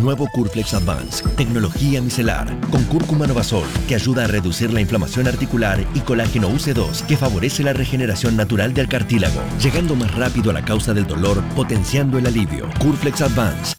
Nuevo Curflex Advance, tecnología micelar, con cúrcuma Novasol, que ayuda a reducir la inflamación articular, y colágeno UC2, que favorece la regeneración natural del cartílago, llegando más rápido a la causa del dolor, potenciando el alivio. Curflex Advance,